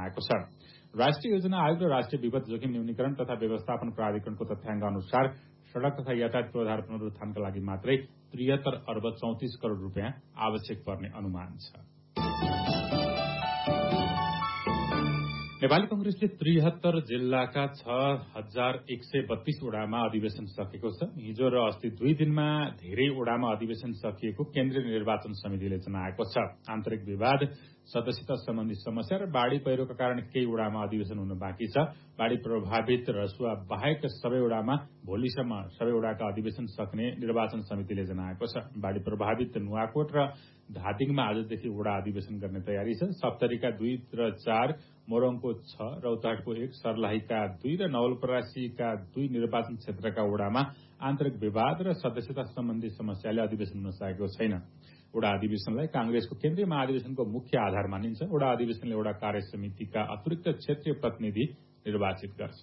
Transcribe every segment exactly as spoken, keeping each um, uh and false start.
जनाएको छ। राष्ट्रिय योजना आयोग र राष्ट्रिय विपद जोखिम न्यूनीकरण तथा व्यवस्थापन प्राधिकरणको तथ्याङ्क अनुसार सड़क तथा यातायात पूर्वाधार पुनरुत्थानका लागि मात्रै त्रिहत्तर अर्ब चौतिस करोड़ रूपियाँ आवश्यक पर्ने अनुमान छ। नेपाली कंग्रेसले त्रिहत्तर जिल्लाका छ हजार एक सय बत्तीस ओडामा अधिवेशन सकेको छ। हिजो र अस्ति दुई दिनमा धेरै ओडामा अधिवेशन सकिएको केन्द्रीय निर्वाचन समितिले जनाएको छ। आन्तरिक विवाद, सदस्यता सम्बन्धी समस्या र बाढ़ी पहिरोका कारण केही ओडामा अधिवेशन हुन बाँकी छ। बाढ़ी प्रभावित रसुवा बाहेक सबै ओडामा भोलिसम्म सबै ओडाका अधिवेशन सक्ने निर्वाचन समितिले जनाएको छ। बाढ़ी प्रभावित नुवाकोट र धादिङमा आजदेखि ओडा अधिवेशन गर्ने तयारी छ। सप्तरीका दुई र चार, मोरङको छ, रौतहटको एक, सर्लाहीका दुई र नवलपरासीका दुई निर्वाचन क्षेत्रका ओडामा आन्तरिक विवाद र सदस्यता सम्बन्धी समस्याले अधिवेशन हुन सकेको छैन। ओडा अधिवेशनलाई कांग्रेसको केन्द्रीय महाधिवेशनको मुख्य आधार मानिन्छ। ओडा अधिवेशनले ओडा कार्य समितिका अतिरिक्त क्षेत्रीय प्रतिनिधि निर्वाचित गर्छ।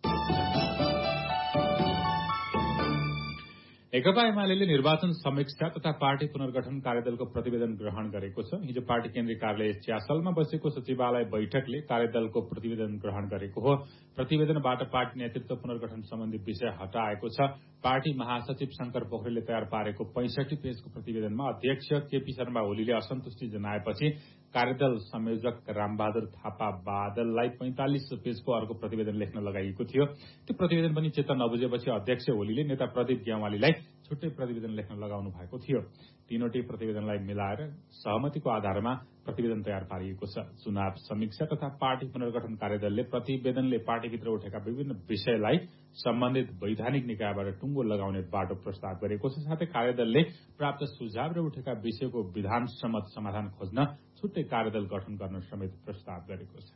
नेकपा एमाले निर्वाचन समीक्षा तथा पार्टी पुनर्गठन कार्यदलको प्रतिवेदन ग्रहण गरेको छ। हिजो पार्टी केन्द्रीय कार्यालय च्यासलमा बसेको सचिवालय बैठकले कार्यदलको प्रतिवेदन ग्रहण गरेको हो। प्रतिवेदनबाट पार्टी नेतृत्व पुनर्गठन सम्बन्धी विषय हटाएको छ। पार्टी महासचिव शंकर पोखरेलले तयार पारेको पैंसठी पेजको प्रतिवेदनमा अध्यक्ष केपी शर्मा ओलीले असन्तुष्टि जनाएपछि कार्यदल संयोजक रामबहादुर थापा बादललाई पैंतालिस पेजको अर्को प्रतिवेदन लेख्न लगाइएको थियो। त्यो प्रतिवेदन पनि चित्त नबुझेपछि अध्यक्ष ओलीले नेता प्रदीप ग्यावालीलाई छुट्टै प्रतिवेदन लेख्न लगाउनु भएको थियो। तीनवटै प्रतिवेदनलाई मिलाएर सहमतिको आधारमा प्रतिवेदन तयार पारिएको छ। चुनाव समीक्षा तथा पार्टी पुनर्गठन कार्यदलले प्रतिवेदनले पार्टीभित्र उठेका विभिन्न विषयलाई सम्बन्धित वैधानिक निकायबाट टुङ्गो लगाउने बाटो प्रस्ताव गरेको छ। साथै कार्यदलले प्राप्त सुझाव र उठेका विषयको विधान सम्मत समाधान खोज्न छुट्टै कार्यदल गठन गर्न समेत प्रस्ताव गरेको छ।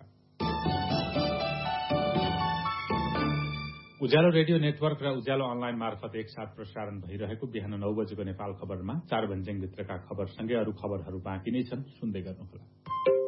उज्यालो रेडियो नेटवर्क र उज्यालो अनलाइन मार्फत एकसाथ प्रसारण भइरहेको बिहान नौ बजेको नेपाल खबरमा चार भन्ज्याङभित्रका खबरसँगै अरू खबरहरू बाँकी नै छन्, सुन्दै गर्नुहोला।